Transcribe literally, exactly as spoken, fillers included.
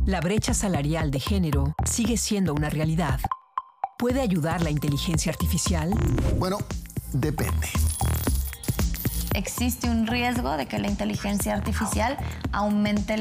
La brecha salarial de género sigue siendo una realidad. ¿Puede ayudar la inteligencia artificial? Bueno, depende. Existe un riesgo de que la inteligencia artificial aumente